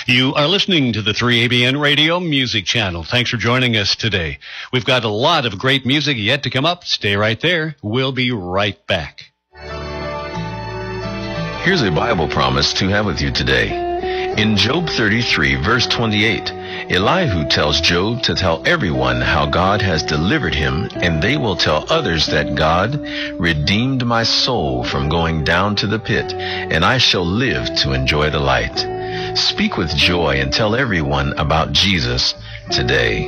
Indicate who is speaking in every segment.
Speaker 1: You are listening to the 3ABN Radio Music Channel. Thanks for joining us today. We've got a lot of great music yet to come up. Stay right there. We'll be right back.
Speaker 2: Here's a Bible promise to have with you today. In Job 33, verse 28, Elihu tells Job to tell everyone how God has delivered him, and they will tell others that God redeemed my soul from going down to the pit, and I shall live to enjoy the light. Speak with joy and tell everyone about Jesus today.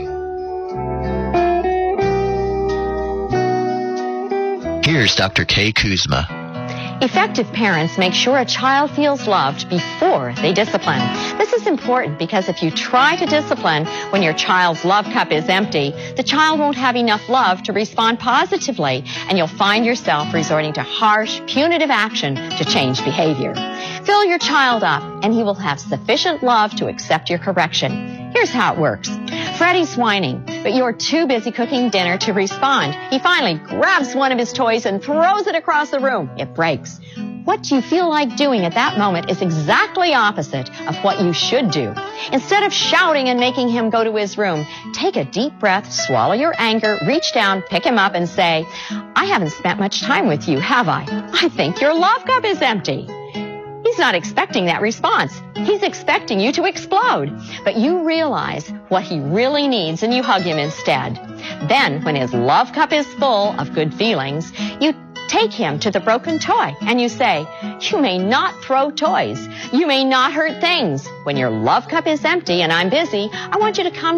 Speaker 3: Here's Dr. Kay Kuzma.
Speaker 4: Effective parents make sure a child feels loved before they discipline. This is important because if you try to discipline when your child's love cup is empty, the child won't have enough love to respond positively, and you'll find yourself resorting to harsh, punitive action to change behavior. Fill your child up, and he will have sufficient love to accept your correction. Here's how it works. Freddie's whining, but you're too busy cooking dinner to respond. He finally grabs one of his toys and throws it across the room. It breaks. What you feel like doing at that moment is exactly opposite of what you should do. Instead of shouting and making him go to his room, take a deep breath, swallow your anger, reach down, pick him up, and say, I haven't spent much time with you, have I? I think your love cup is empty. He's not expecting that response. He's expecting you to explode. But you realize what he really needs and you hug him instead. Then, when his love cup is full of good feelings, you take him to the broken toy and you say, you may not throw toys. You may not hurt things. When your love cup is empty and I'm busy, I want you to come